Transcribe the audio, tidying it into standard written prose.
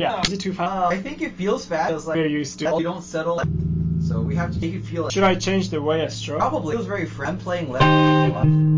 Yeah. Is it too fast? I think it feels fast. It's like We're used to. you don't settle. So we have to make it feel like. Should I change the way I stroke? Probably. It feels very. I'm playing left.